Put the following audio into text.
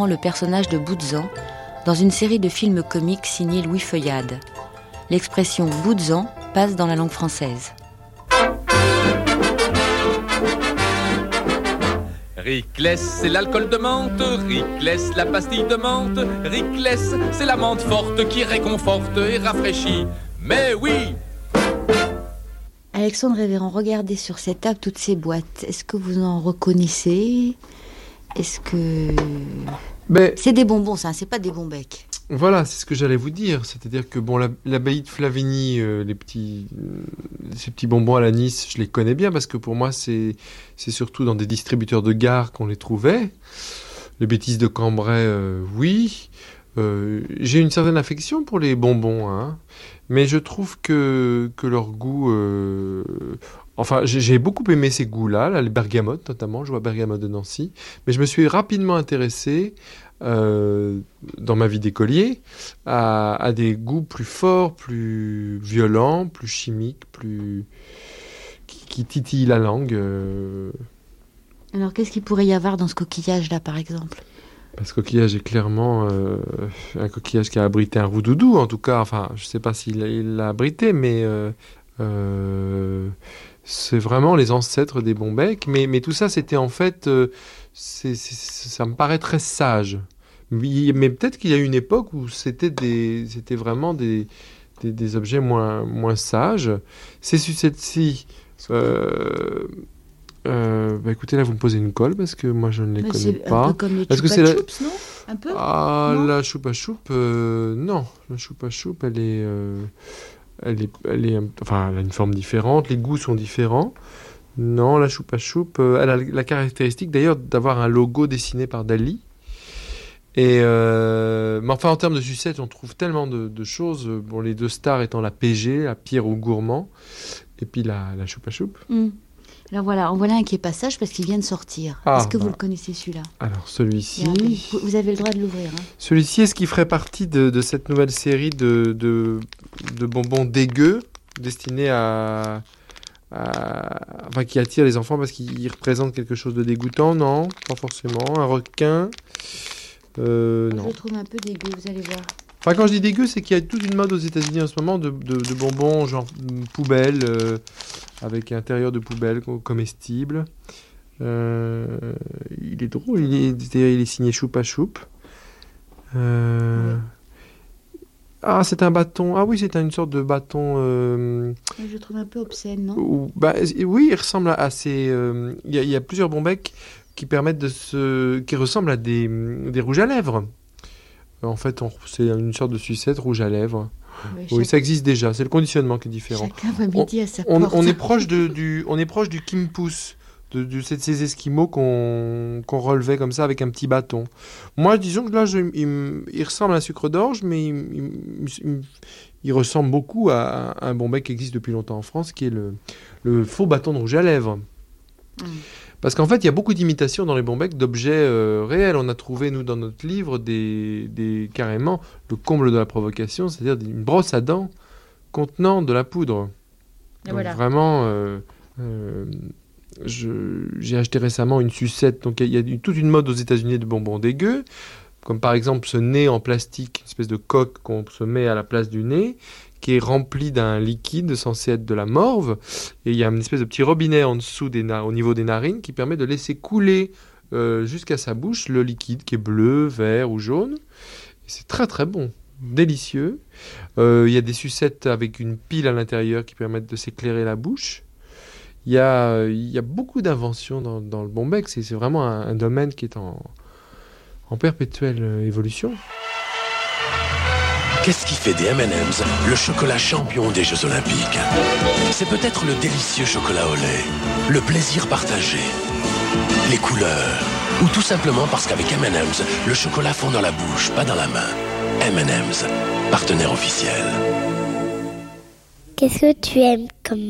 l'écran le personnage de Boudzan dans une série de films comiques signés Louis Feuillade. L'expression Boudzan passe dans la langue française. Riclès, c'est l'alcool de menthe, Riclès, la pastille de menthe, Riclès, c'est la menthe forte qui réconforte et rafraîchit. Mais oui! Alexandre Révérend, regardez sur cette table toutes ces boîtes. Est-ce que vous en reconnaissez ? Est-ce que... C'est des bonbons, ça, c'est pas des bonbecs. Voilà, c'est ce que j'allais vous dire. C'est-à-dire que l'abbaye de Flavigny, ces petits bonbons à l'anis, je les connais bien parce que pour moi, c'est surtout dans des distributeurs de gare qu'on les trouvait. Les bêtises de Cambrai, oui. J'ai une certaine affection pour les bonbons, hein. Mais je trouve que leur goût... j'ai beaucoup aimé ces goûts-là, les bergamotes notamment, je vois bergamote de Nancy. Mais je me suis rapidement intéressé... dans ma vie d'écolier, à des goûts plus forts, plus violents, plus chimiques, qui titillent la langue. Alors, qu'est-ce qu'il pourrait y avoir dans ce coquillage-là, par exemple ? Ce coquillage est clairement un coquillage qui a abrité un roudoudou, en tout cas. Enfin, je ne sais pas s'il l'a abrité, mais c'est vraiment les ancêtres des bonbecs. Mais tout ça, c'était en fait... ça me paraît très sage. Mais peut-être qu'il y a eu une époque où c'était vraiment des objets moins sages. Ces sucettes-ci... écoutez, là, vous me posez une colle parce que moi, je ne les connais pas. Un peu comme les choupa choups, non ? Un peu ? Non, la choupa choup, non. La choupa choup, elle a une forme différente. Les goûts sont différents. Non, la choupa choup, elle a la caractéristique d'ailleurs d'avoir un logo dessiné par Dali. Mais enfin, en termes de sucettes, on trouve tellement de choses. Bon, les deux stars étant la PG, la Pierre ou Gourmand, et puis la choupa choup. Alors voilà, en voilà un qui est pas sage parce qu'il vient de sortir. Est-ce que vous le connaissez celui-là ? Alors celui-ci... Vous avez le droit de l'ouvrir. Hein. Celui-ci, est-ce qu'il ferait partie de cette nouvelle série de bonbons dégueux destinés qui attire les enfants parce qu'ils représentent quelque chose de dégoûtant? Non, pas forcément. Un requin? Non. Je le trouve un peu dégueu, vous allez voir. Enfin, quand je dis dégueu, c'est qu'il y a toute une mode aux États-Unis en ce moment de bonbons genre poubelle, avec intérieur de poubelle comestible. Il est drôle, il est signé Choupa Choup. Ah, c'est un bâton. Ah oui, c'est une sorte de bâton. Je le trouve un peu obscène, non ? Oui, il ressemble à ces. Il y a plusieurs bonbecs qui permettent qui ressemblent à des rouges à lèvres. En fait, c'est une sorte de sucette rouge à lèvres. Oui, ça existe déjà. C'est le conditionnement qui est différent. Chacun va midi à sa porte. On est proche du Kim Pouce, de ces esquimaux qu'on relevait comme ça avec un petit bâton. Moi, disons que là, il ressemble à un sucre d'orge, mais il ressemble beaucoup à un bonbec qui existe depuis longtemps en France, qui est le faux bâton de rouge à lèvres. Parce qu'en fait, il y a beaucoup d'imitations dans les bonbecs d'objets réels. On a trouvé, nous, dans notre livre, carrément le comble de la provocation, c'est-à-dire une brosse à dents contenant de la poudre. Donc, voilà. Vraiment, j'ai acheté récemment une sucette. Donc, il y a toute une mode aux États-Unis de bonbons dégueux, comme par exemple ce nez en plastique, une espèce de coque qu'on se met à la place du nez, qui est rempli d'un liquide censé être de la morve, et il y a une espèce de petit robinet en dessous au niveau des narines qui permet de laisser couler jusqu'à sa bouche le liquide qui est bleu, vert ou jaune. Et c'est très très bon, délicieux. Il y a des sucettes avec une pile à l'intérieur qui permettent de s'éclairer la bouche. Il y a beaucoup d'inventions dans le bonbec, c'est vraiment un domaine qui est en perpétuelle évolution. Qu'est-ce qui fait des M&M's le chocolat champion des Jeux Olympiques? C'est peut-être le délicieux chocolat au lait, le plaisir partagé, les couleurs, ou tout simplement parce qu'avec M&M's, le chocolat fond dans la bouche, pas dans la main. M&M's, partenaire officiel. Qu'est-ce que tu aimes comme